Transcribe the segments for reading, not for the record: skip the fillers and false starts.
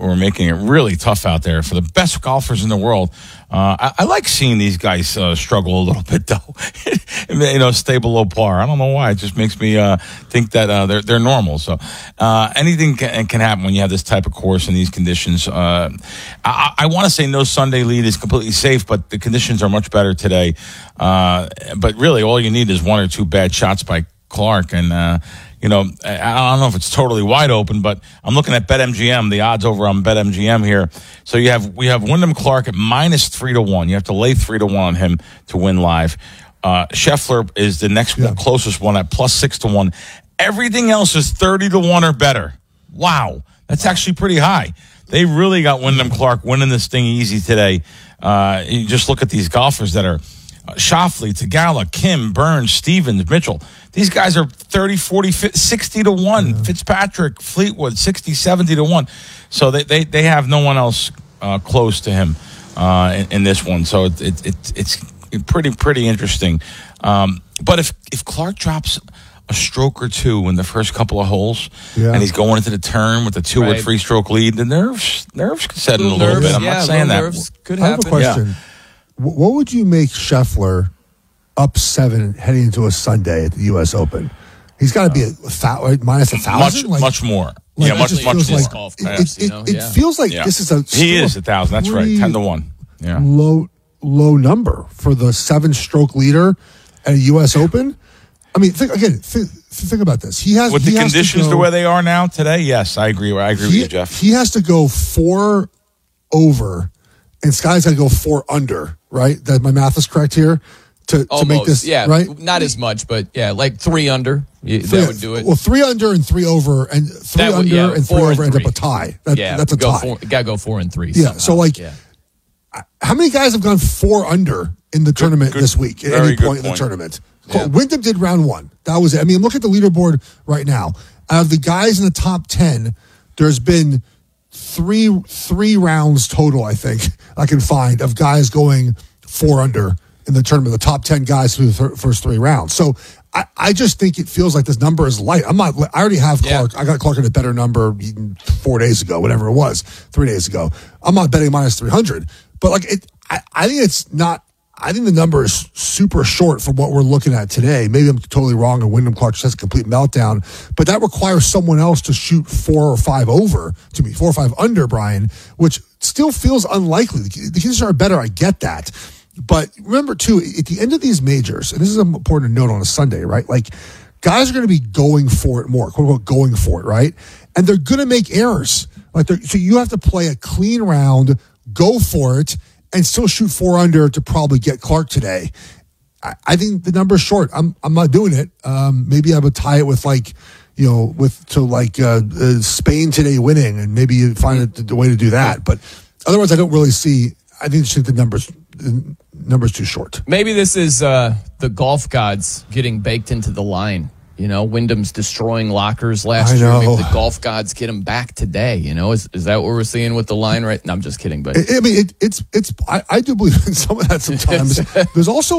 we're making it really tough out there for the best golfers in the world. I like seeing these guys struggle a little bit, though. Stay below par. I don't know why. It just makes me think that they're normal. So anything can happen when you have this type of course in these conditions. I want to say no Sunday lead is completely safe, but the conditions are much better today. But really, all you need is one or two bad shots by Clark, and I don't know if it's totally wide open, but I'm looking at BetMGM, the odds over on BetMGM here. So we have Wyndham Clark at -3-1. You have to lay 3-1 on him to win live. Scheffler is the next closest one at +6-1. Everything else is 30-1 or better. Wow, that's actually pretty high. They really got Wyndham Clark winning this thing easy today. You just look at these golfers that are Schauffele, Tagala, Kim, Burns, Stevens, Mitchell. These guys are 30, 40, 60-1. Yeah. Fitzpatrick, Fleetwood, 60, 70-1. So they have no one else close to him in this one. So it's pretty interesting. But if Clark drops a stroke or two in the first couple of holes, and he's going into the turn with a 2 or 3 stroke lead, the nerves could set in a little bit. I'm not saying that. Could happen. I have a question. Yeah. What would you make Scheffler up 7 heading into a Sunday at the U.S. Open? He's got to be minus 1,000? Much more. Much more. It feels like this is he is 1,000. That's right, 10-1. Yeah, low number for the 7-stroke leader at a U.S. Open. I mean, think about this. He has with the conditions the way they are now today. Yes, I agree. I agree with you, Jeff. He has to go 4 over, and Sky's got to go 4 under. Right, that my math is correct here. To make this right, not as much, but like 3 under. That would do it. Well, 3 under and 3 over, and 3 under and 3 over end up a tie. That's a tie. Got to go 4 and 3. Yeah. Somehow. So how many guys have gone 4 under in the tournament this week at any point in the tournament? Yeah. Wyndham did round 1. That was it. I mean, look at the leaderboard right now. Out of the guys in the top 10, there's been three rounds total, I think, I can find, of guys going 4 under in the tournament, the top 10 guys through the first 3 rounds. So I just think it feels like this number is light. I already have Clark. Yeah. I got Clark at a better number 4 days ago, whatever it was, 3 days ago. I'm not betting -300. But I think it's not. I think the number is super short from what we're looking at today. Maybe I'm totally wrong and Wyndham Clark just has a complete meltdown, but that requires someone else to shoot 4 or 5 over, 4 or 5 under, Brian, which still feels unlikely. The conditions are better, I get that. But remember, too, at the end of these majors, and this is important to note on a Sunday, right? Like, guys are going to be going for it more, quote unquote, going for it, right? And they're going to make errors. So you have to play a clean round, go for it, and still shoot 4 under to probably get Clark today. I think the number's short. I'm not doing it. Maybe I would tie it with Spain today winning, and maybe you find the way to do that. But otherwise, I don't really see. I think the number's too short. Maybe this is the golf gods getting baked into the line. Wyndham's destroying lockers last year. Maybe the golf gods get him back today. Is that what we're seeing with the line right now? I'm just kidding, but I do believe in some of that sometimes. There's also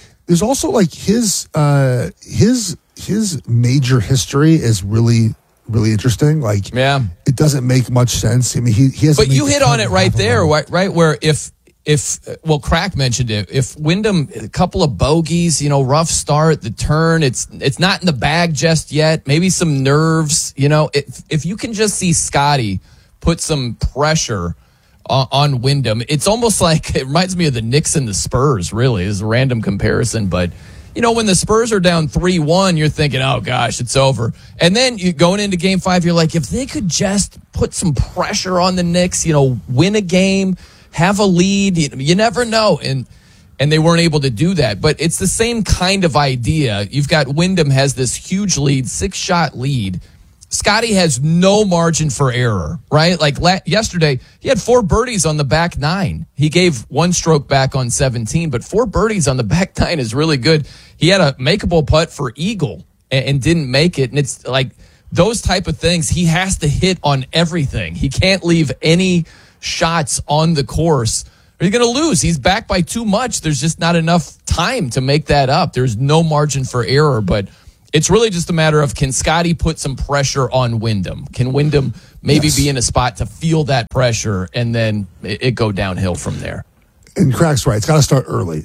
his major history is really, really interesting. It doesn't make much sense. I mean, he has. But you hit on it right there, right? Where if Crack mentioned it, if Wyndham, a couple of bogeys, rough start, the turn, it's not in the bag just yet, maybe some nerves, if you can just see Scotty put some pressure on Wyndham, it's almost like, it reminds me of the Knicks and the Spurs, really, is a random comparison, but when the Spurs are down 3-1, you're thinking, oh gosh, it's over. And then you going into game 5, you're like, if they could just put some pressure on the Knicks, win a game, have a lead, you never know. And they weren't able to do that. But it's the same kind of idea. You've got Wyndham has this huge lead, 6-shot lead. Scotty has no margin for error, right? Like yesterday, he had 4 birdies on the back 9. He gave 1 stroke back on 17, but 4 birdies on the back 9 is really good. He had a makeable putt for eagle and didn't make it. And it's like those type of things, he has to hit on everything. He can't leave any shots on the course or he's going to lose. He's back by too much. There's just not enough time to make that up. There's no margin for error, but It's really just a matter of, can Scotty put some pressure on Wyndham? Can Wyndham maybe be in a spot to feel that pressure and then it go downhill from there? And Crack's right. It's got to start early.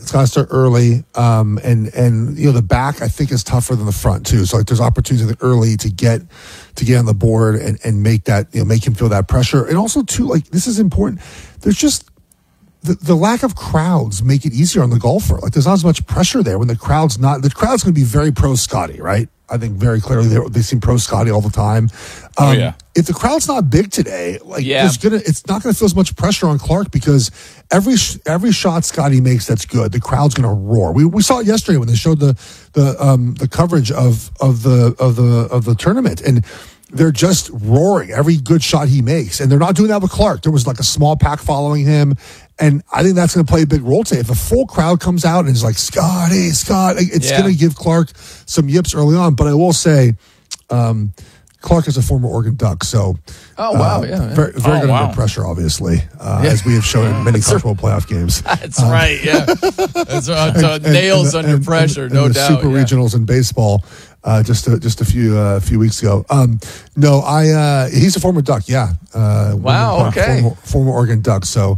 And the back, I think, is tougher than the front too. So there's opportunity early to get on the board and make that, make him feel that pressure. And also too, this is important. There's just the lack of crowds make it easier on the golfer. There's not as much pressure there when the crowd's going to be very pro Scotty, right? I think very clearly they seem pro Scotty all the time. If the crowd's not big today, it's not going to feel as much pressure on Clark because every shot Scotty makes that's good, the crowd's going to roar. We saw it yesterday when they showed the coverage of the tournament, and they're just roaring every good shot he makes, and they're not doing that with Clark. There was a small pack following him. And I think that's going to play a big role today. If a full crowd comes out and is like, Scott, it's going to give Clark some yips early on. But I will say, Clark is a former Oregon Duck, so very good under pressure, obviously, as we have shown in many college football playoff games. That's right, yeah. That's nails under pressure, no doubt. Super regionals in baseball. Just a few weeks ago. He's a former Duck. Yeah. Wow. Okay. Former Oregon Duck. So,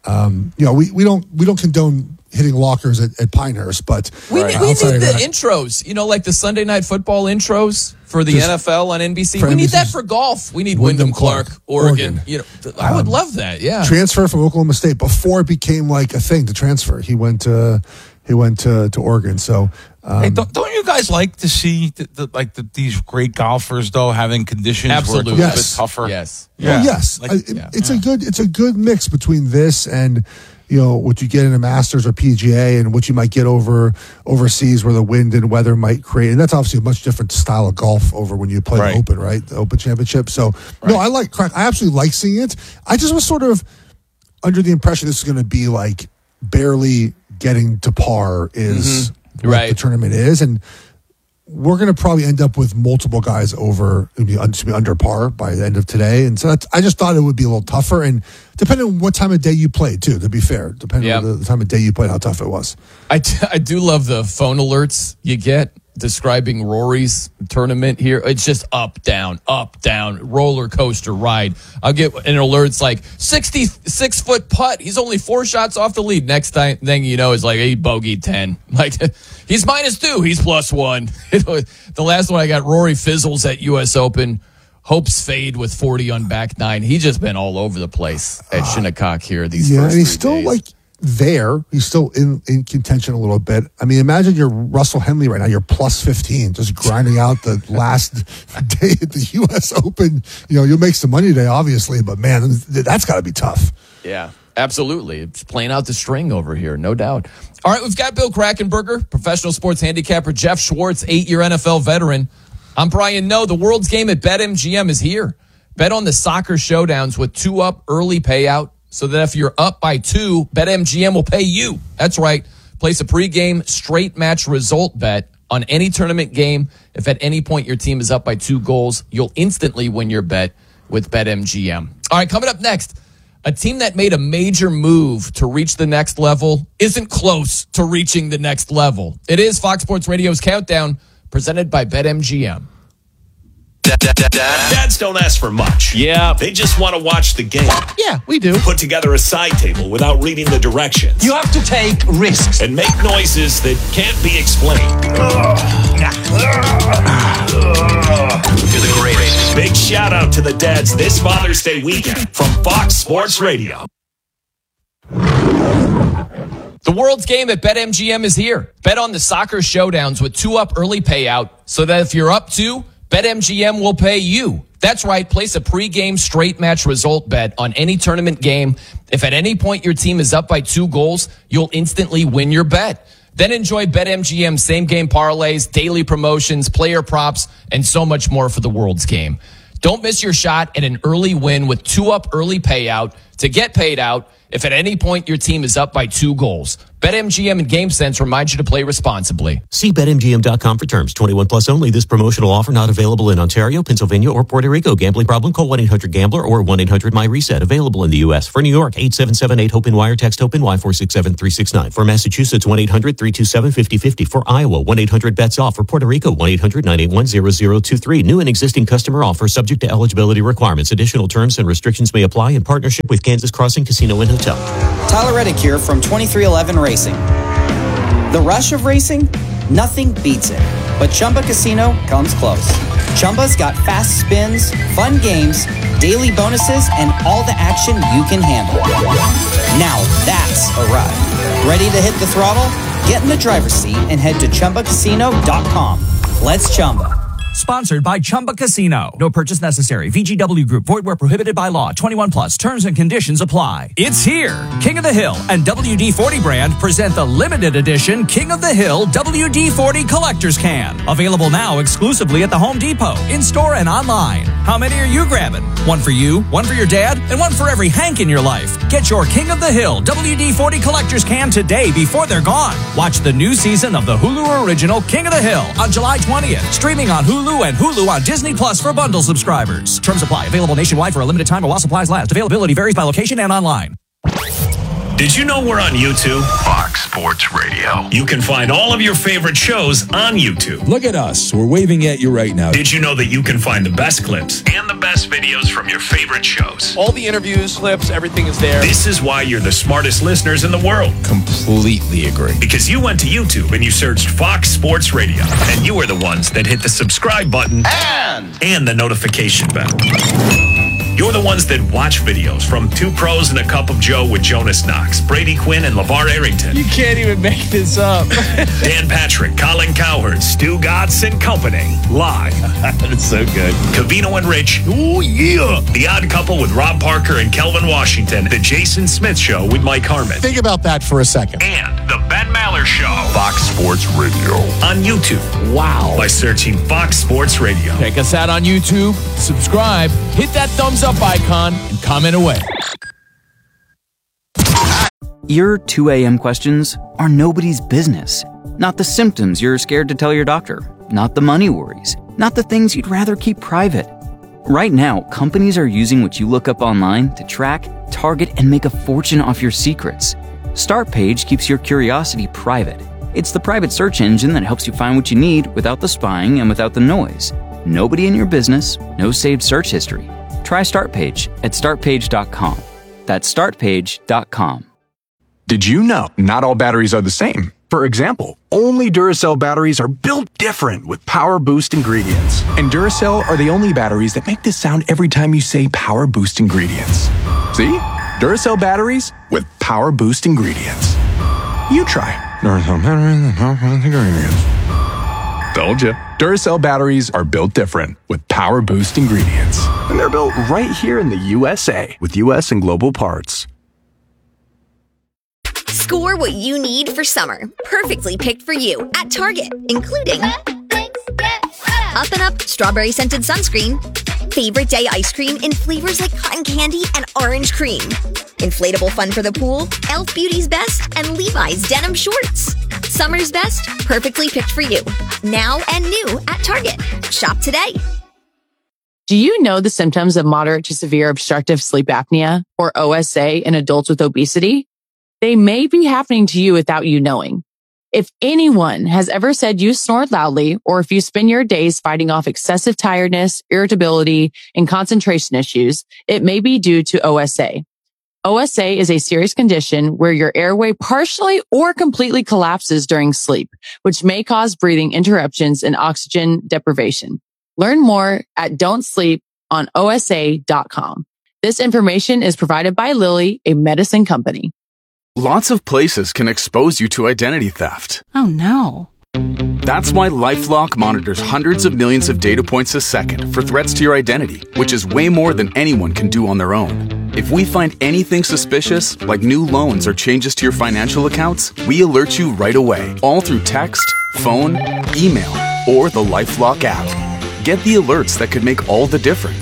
we don't condone hitting lockers at Pinehurst, but we need the intros. Like the Sunday Night Football intros for the NFL on NBC. We need that for golf. We need Wyndham Clark, Oregon. I would love that. Yeah. Transfer from Oklahoma State before it became a thing to transfer. He went to Oregon. So. Hey, don't you guys like to see these great golfers though having conditions where it's a little bit tougher? Yes. Yeah. Well, yes. It's a good mix between this and what you get in a Masters or PGA and what you might get overseas where the wind and weather might create. And that's obviously a much different style of golf over when you play the Open, right? The Open Championship. So no, I absolutely like seeing it. I just was sort of under the impression this is going to be barely getting to par is what the tournament is, and we're going to probably end up with multiple guys to be under par by the end of today. And so I just thought it would be a little tougher, and depending on what time of day you played too, to be fair, depending on the time of day you played, how tough it was. I do love the phone alerts you get describing Rory's tournament here. It's just up, down, roller coaster ride. I'll get an alert's 66-foot putt. He's only 4 shots off the lead. Next thing you know is he bogeyed 10. He's -2. He's +1. The last one I got, Rory fizzles at U.S. Open. Hopes fade with 40 on back 9. He's just been all over the place at Shinnecock here these first 3 days. And he's still there. He's still in contention a little bit. I mean, imagine you're Russell Henley right now. You're +15, just grinding out the last day at the U.S. Open. You'll make some money today, obviously, but man, that's got to be tough. Yeah, absolutely. It's playing out the string over here, no doubt. All right, we've got Bill Krackomberger, professional sports handicapper, Jeff Schwartz, 8-year NFL veteran. I'm Brian Noe. The world's game at BetMGM is here. Bet on the soccer showdowns with 2-up early payout, so that if you're up by 2, BetMGM will pay you. That's right. Place a pregame straight match result bet on any tournament game. If at any point your team is up by 2 goals, you'll instantly win your bet with BetMGM. All right, coming up next, a team that made a major move to reach the next level isn't close to reaching the next level. It is Fox Sports Radio's Countdown, presented by BetMGM. Dads don't ask for much. Yeah. They just want to watch the game. Yeah, we do. Put together a side table without reading the directions. You have to take risks. And make noises that can't be explained. You're the greatest. Big shout out to the dads this Father's Day weekend from Fox Sports Radio. The world's game at BetMGM is here. Bet on the soccer showdowns with 2-up early payout, so that if you're up 2, BetMGM will pay you. That's right. Place a pregame straight match result bet on any tournament game. If at any point your team is up by 2 goals, you'll instantly win your bet. Then enjoy BetMGM same-game parlays, daily promotions, player props, and so much more for the world's game. Don't miss your shot at an early win with 2-up early payout. to get paid out if at any point your team is up by 2 goals. BetMGM and GameSense remind you to play responsibly. See BetMGM.com for terms. 21 plus only. This promotional offer not available in Ontario, Pennsylvania, or Puerto Rico. Gambling problem? Call 1-800-GAMBLER or 1-800-MyReset. Available in the U.S. For New York, 877-8-HOPE-NY or text HOPE-NY 467-369. For Massachusetts, 1-800-327-5050. For Iowa, 1-800-BETS-OFF. For Puerto Rico, 1-800-981-0023. New and existing customer offer subject to eligibility requirements. Additional terms and restrictions may apply in partnership with Kansas Crossing Casino and Hotel. Tyler Reddick here from 2311 Racing. The rush of racing? Nothing beats it. But Chumba Casino comes close. Chumba's got fast spins, fun games, daily bonuses, and all the action you can handle. Now that's a ride. Ready to hit the throttle? Get in the driver's seat and head to ChumbaCasino.com. Let's Chumba. Sponsored by Chumba Casino. No purchase necessary. VGW Group. Void where prohibited by law. 21 plus. Terms and conditions apply. It's here. King of the Hill and WD-40 brand present the limited edition King of the Hill WD-40 Collector's Can. Available now exclusively at the Home Depot, in-store and online. How many are you grabbing? One for you, one for your dad, and one for every Hank in your life. Get your King of the Hill WD-40 Collector's Can today before they're gone. Watch the new season of the Hulu original King of the Hill on July 20th. Streaming on Hulu and Hulu on Disney Plus for bundle subscribers. Terms apply. Available nationwide for a limited time while supplies last. Availability varies by location and online. Did you know we're on YouTube? Fox Sports Radio. You can find all of your favorite shows on YouTube. Look at us. We're waving at you right now. Did you know that you can find the best clips and the best videos from your favorite shows? All the interviews, clips, everything is there. This is why you're the smartest listeners in the world. Completely agree. Because you went to YouTube and you searched Fox Sports Radio. And you were the ones that hit the subscribe button and the notification bell. You're the ones that watch videos from Two Pros and a Cup of Joe with Jonas Knox, Brady Quinn, and LeVar Arrington. You can't even make this up. Dan Patrick, Colin Cowherd, Stu Gatz, and company. Live. That's so good. Covino and Rich. Oh, yeah. The Odd Couple with Rob Parker and Kelvin Washington. The Jason Smith Show with Mike Harmon. Think about that for a second. And The Ben Maller Show. Fox Sports Radio. On YouTube. Wow. By searching Fox Sports Radio. Check us out on YouTube. Subscribe. Hit that thumbs up icon and comment away. Your 2 a.m. questions are nobody's business. Not the symptoms you're scared to tell your doctor. Not the money worries. Not the things you'd rather keep private. Right now, companies are using what you look up online to track, target, and make a fortune off your secrets. Startpage keeps your curiosity private. It's the private search engine that helps you find what you need without the spying and without the noise. Nobody in your business, no saved search history. Try Startpage at startpage.com. That's startpage.com. Did you know not all batteries are the same? For example, only Duracell batteries are built different with Power Boost ingredients. And Duracell are the only batteries that make this sound every time you say Power Boost ingredients. See? Duracell batteries with Power Boost ingredients. You try Duracell batteries with Power Boost ingredients. Told you. Duracell batteries are built different with Power Boost ingredients. And they're built right here in the USA with US and global parts. Score what you need for summer. Perfectly picked for you at Target, including Up and Up strawberry scented sunscreen, favorite day ice cream in flavors like cotton candy and orange cream, inflatable fun for the pool, Elf Beauty's Best, and Levi's denim shorts. Summer's best, perfectly picked for you. Now and new at Target. Shop today. Do you know the symptoms of moderate to severe obstructive sleep apnea, or OSA, in adults with obesity? They may be happening to you without you knowing. If anyone has ever said you snore loudly, or if you spend your days fighting off excessive tiredness, irritability, and concentration issues, it may be due to OSA. OSA is a serious condition where your airway partially or completely collapses during sleep, which may cause breathing interruptions and oxygen deprivation. Learn more at don'tsleep.osa.com. This information is provided by Lilly, a medicine company. Lots of places can expose you to identity theft. Oh no. That's why LifeLock monitors hundreds of millions of data points a second for threats to your identity, which is way more than anyone can do on their own. If we find anything suspicious, like new loans or changes to your financial accounts, we alert you right away, all through text, phone, email, or the LifeLock app. Get the alerts that could make all the difference.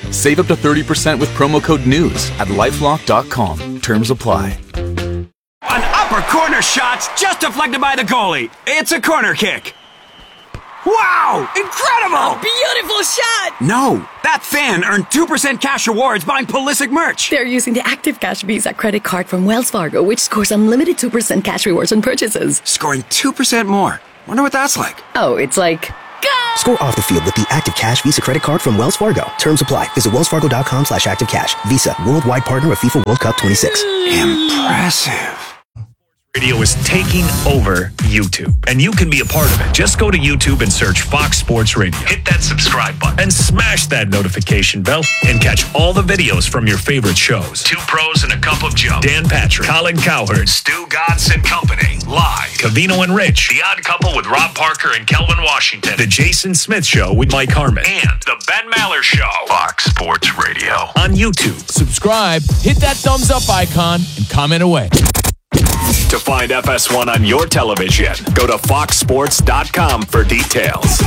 Save up to 30% with promo code NEWS at LifeLock.com. Terms apply. An upper corner shot's just deflected by the goalie. It's a corner kick. Wow! Incredible! A beautiful shot! No, that fan earned 2% cash rewards buying Pulisic merch. They're using the Active Cash Visa credit card from Wells Fargo, which scores unlimited 2% cash rewards on purchases. Scoring 2% more. Wonder what that's like. Oh, it's like... Score off the field with the Active Cash Visa credit card from Wells Fargo. Terms apply. Visit wellsfargo.com/activecash. Visa, worldwide partner of FIFA World Cup 26. Impressive. Radio is taking over YouTube, and you can be a part of it. Just go to YouTube and search Fox Sports Radio. Hit that subscribe button and smash that notification bell and catch all the videos from your favorite shows. Two Pros and a Cup of Joe, Dan Patrick, Colin Cowherd, Stu Gatz and Company, live. Covino and Rich, The Odd Couple with Rob Parker and Kelvin Washington, The Jason Smith Show with Mike Harmon, and The Ben Maller Show. Fox Sports Radio on YouTube. Subscribe, hit that thumbs up icon, and comment away. To find FS1 on your television, go to foxsports.com for details.